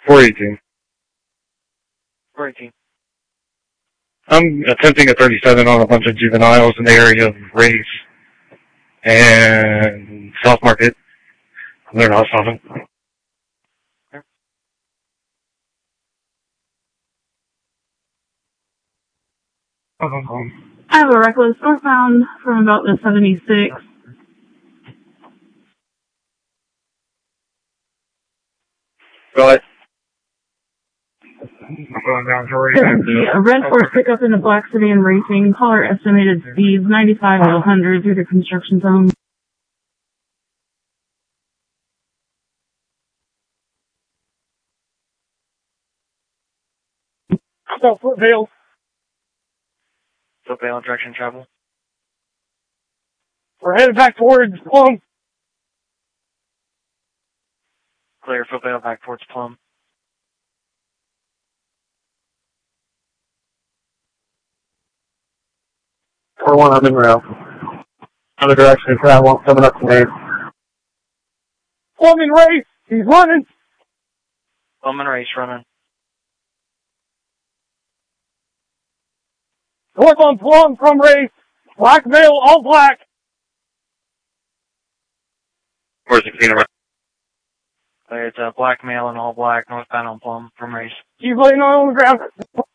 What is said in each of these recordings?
418. 418. I'm attempting a 37 on a bunch of juveniles in the area of Race and South Market. They're not stopping. I have a reckless northbound from about the 76. Go ahead. A red Ford pickup in the Black Sedan Racing. Caller estimated speeds 95 to 100 through the construction zone. So, Footvale. Footvale direction travel. We're headed back towards Plum. Clear Footvale back towards Plum. 4-1, I'm in rail. Other direction of travel, coming up to me. Plum and Race. He's running. Plum and Race running. North on Plum from Race. Black male, all black. 416 around. It's a black male and all black, northbound on Plum from Race. He's laying on the ground.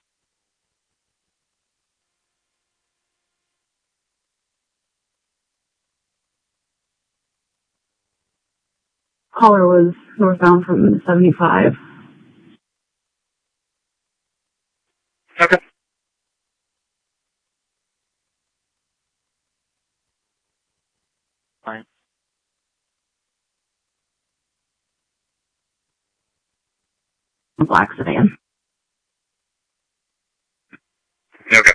Caller was northbound from 75. Okay. Fine. Black Sedan. Okay.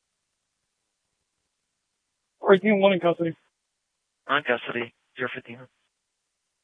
One in custody. On custody, 015.